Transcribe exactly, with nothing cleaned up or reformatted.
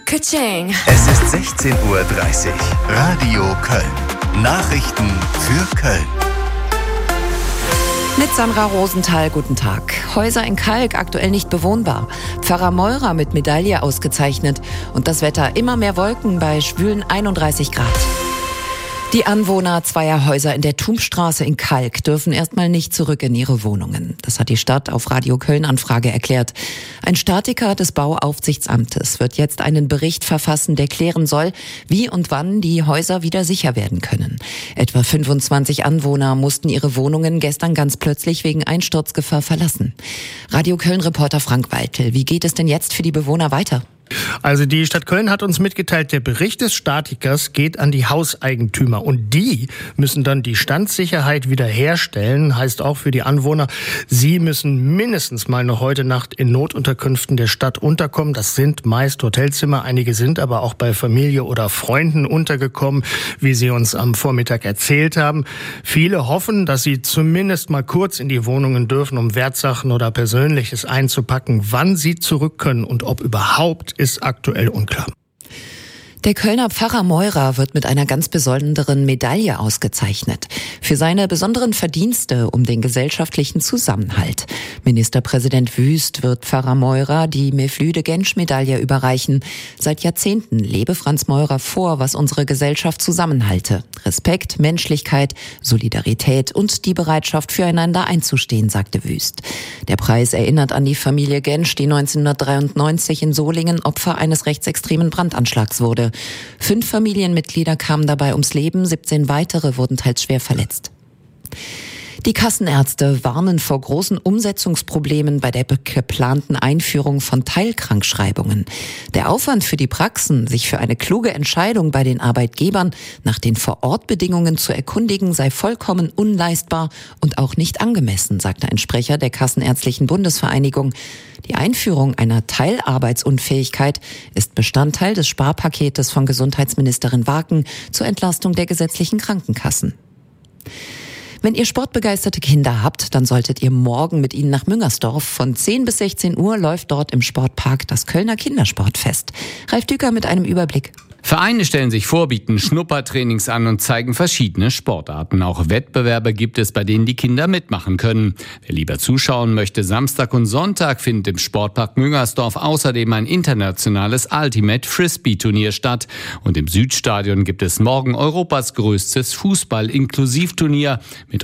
Ka-ching. Es ist sechzehn Uhr dreißig. Radio Köln. Nachrichten für Köln. Mit Sandra Rosenthal, guten Tag. Häuser in Kalk aktuell nicht bewohnbar. Pfarrer Meurer mit Medaille ausgezeichnet. Und das Wetter immer mehr Wolken bei schwülen einunddreißig Grad. Die Anwohner zweier Häuser in der Thumstraße in Kalk dürfen erstmal nicht zurück in ihre Wohnungen. Das hat die Stadt auf Radio Köln Anfrage erklärt. Ein Statiker des Bauaufsichtsamtes wird jetzt einen Bericht verfassen, der klären soll, wie und wann die Häuser wieder sicher werden können. Etwa fünfundzwanzig Anwohner mussten ihre Wohnungen gestern ganz plötzlich wegen Einsturzgefahr verlassen. Radio Köln-Reporter Frank Waltel, wie geht es denn jetzt für die Bewohner weiter? Also die Stadt Köln hat uns mitgeteilt, der Bericht des Statikers geht an die Hauseigentümer und die müssen dann die Standsicherheit wiederherstellen. Heißt auch für die Anwohner, sie müssen mindestens mal noch heute Nacht in Notunterkünften der Stadt unterkommen. Das sind meist Hotelzimmer, einige sind aber auch bei Familie oder Freunden untergekommen, wie sie uns am Vormittag erzählt haben. Viele hoffen, dass sie zumindest mal kurz in die Wohnungen dürfen, um Wertsachen oder Persönliches einzupacken. Wann sie zurück können und ob überhaupt, ist aktuell unklar. Der Kölner Pfarrer Meurer wird mit einer ganz besonderen Medaille ausgezeichnet. Für seine besonderen Verdienste um den gesellschaftlichen Zusammenhalt. Ministerpräsident Wüst wird Pfarrer Meurer die Mevlüde-Gensch-Medaille überreichen. Seit Jahrzehnten lebe Franz Meurer vor, was unsere Gesellschaft zusammenhalte. Respekt, Menschlichkeit, Solidarität und die Bereitschaft, füreinander einzustehen, sagte Wüst. Der Preis erinnert an die Familie Gensch, die neunzehnhundertdreiundneunzig in Solingen Opfer eines rechtsextremen Brandanschlags wurde. Fünf Familienmitglieder kamen dabei ums Leben, siebzehn weitere wurden teils schwer verletzt. Die Kassenärzte warnen vor großen Umsetzungsproblemen bei der geplanten Einführung von Teilkrankschreibungen. Der Aufwand für die Praxen, sich für eine kluge Entscheidung bei den Arbeitgebern nach den Vorortbedingungen zu erkundigen, sei vollkommen unleistbar und auch nicht angemessen, sagte ein Sprecher der Kassenärztlichen Bundesvereinigung. Die Einführung einer Teilarbeitsunfähigkeit ist Bestandteil des Sparpaketes von Gesundheitsministerin Waken zur Entlastung der gesetzlichen Krankenkassen. Wenn ihr sportbegeisterte Kinder habt, dann solltet ihr morgen mit ihnen nach Müngersdorf. Von zehn bis sechzehn Uhr läuft dort im Sportpark das Kölner Kindersportfest. Ralf Düker mit einem Überblick. Vereine stellen sich vor, bieten Schnuppertrainings an und zeigen verschiedene Sportarten. Auch Wettbewerbe gibt es, bei denen die Kinder mitmachen können. Wer lieber zuschauen möchte, Samstag und Sonntag findet im Sportpark Müngersdorf außerdem ein internationales Ultimate Frisbee-Turnier statt. Und im Südstadion gibt es morgen Europas größtes Fußball-Inklusivturnier mit